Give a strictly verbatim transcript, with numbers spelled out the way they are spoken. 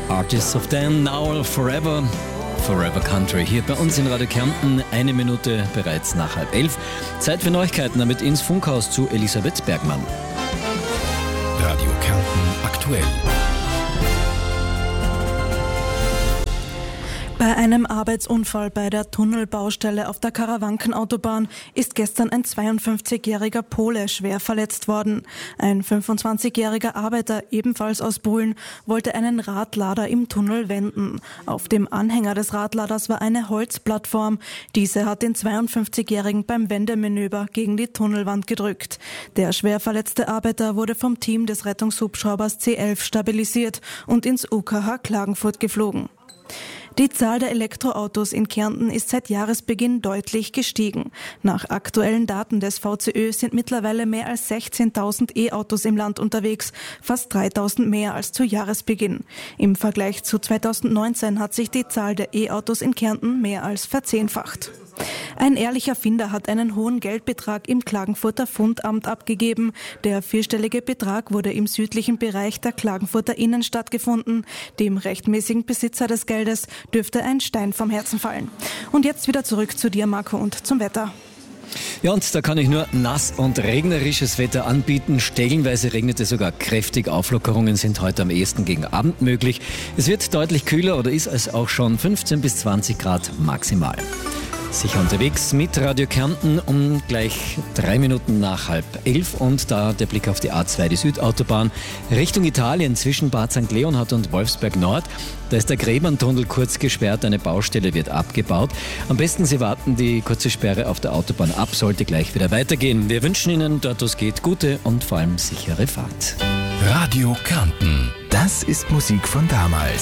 Artists of Dan, Now, Forever, Forever Country. Hier bei uns in Radio Kärnten, eine Minute bereits nach halb elf. Zeit für Neuigkeiten, damit ins Funkhaus zu Elisabeth Bergmann. Radio Kärnten aktuell. Bei einem Arbeitsunfall bei der Tunnelbaustelle auf der Karawankenautobahn ist gestern ein zweiundfünfzigjähriger Pole schwer verletzt worden. Ein fünfundzwanzigjähriger Arbeiter, ebenfalls aus Brühlen, wollte einen Radlader im Tunnel wenden. Auf dem Anhänger des Radladers war eine Holzplattform. Diese hat den zweiundfünfzigjährigen beim Wendemanöver gegen die Tunnelwand gedrückt. Der schwer verletzte Arbeiter wurde vom Team des Rettungshubschraubers C elf stabilisiert und ins U K H Klagenfurt geflogen. Die Zahl der Elektroautos in Kärnten ist seit Jahresbeginn deutlich gestiegen. Nach aktuellen Daten des V C Ö sind mittlerweile mehr als sechzehntausend E-Autos im Land unterwegs, fast dreitausend mehr als zu Jahresbeginn. Im Vergleich zu zweitausendneunzehn hat sich die Zahl der E-Autos in Kärnten mehr als verzehnfacht. Ein ehrlicher Finder hat einen hohen Geldbetrag im Klagenfurter Fundamt abgegeben. Der vierstellige Betrag wurde im südlichen Bereich der Klagenfurter Innenstadt gefunden. Dem rechtmäßigen Besitzer des Geldes dürfte ein Stein vom Herzen fallen. Und jetzt wieder zurück zu dir, Marco, und zum Wetter. Ja, und da kann ich nur nass und regnerisches Wetter anbieten. Stellenweise regnet es sogar kräftig. Auflockerungen sind heute am ehesten gegen Abend möglich. Es wird deutlich kühler oder ist es auch schon fünfzehn bis zwanzig Grad maximal. Sicher unterwegs mit Radio Kärnten um gleich drei Minuten nach halb elf und da der Blick auf die A zwei, die Südautobahn Richtung Italien zwischen Bad Sankt Leonhard und Wolfsberg Nord. Da ist der Gräberntunnel kurz gesperrt, eine Baustelle wird abgebaut. Am besten Sie warten die kurze Sperre auf der Autobahn ab, sollte gleich wieder weitergehen. Wir wünschen Ihnen dort, wo es geht, gute und vor allem sichere Fahrt. Radio Kärnten, das ist Musik von damals.